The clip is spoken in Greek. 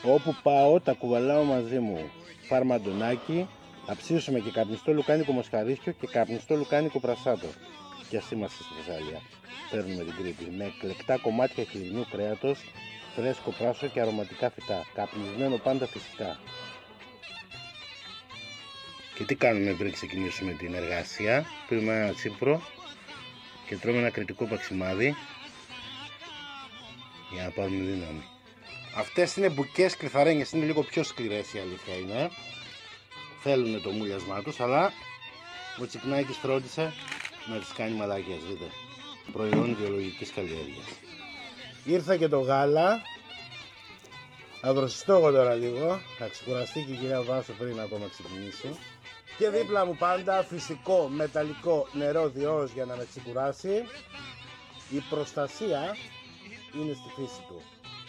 Όπου πάω τα κουβαλάω μαζί μου. Φαρμαντονάκι, θα ψήσουμε και καπνιστό λουκάνικο μοσχαρίσιο και καπνιστό λουκάνικο πρασάτο. Και ας είμαστε στη Θεσσαλία. Παίρνουμε την Κρήτη με εκλεκτά κομμάτια χοιρινού κρέατος, φρέσκο πράσο και αρωματικά φυτά. Καπνισμένο πάντα φυσικά. Και τι κάνουμε πριν ξεκινήσουμε την εργασία? Πίνουμε ένα τσίπρο και τρώμε ένα κρητικό παξιμάδι για να πάρουμε δύναμη. Αυτές είναι μπουκές κρυθαρένιες, είναι λίγο πιο σκληρές, η αλήθεια είναι. Θέλουν το μουλιασμά τους, αλλά ο Τσιπνάκης φρόντισε να τις κάνει μαλακές, δείτε. Προϊόν βιολογικής καλλιέργειας. Ήρθε και το γάλα. Θα δροσιστώ εγώ τώρα λίγο. Θα ξεκουραστεί και η κυρία Βάσο πριν ακόμα ξεκινήσει. Και δίπλα μου πάντα φυσικό μεταλλικό νερό διός για να με ξεκουράσει. Η προστασία είναι στη φύση του.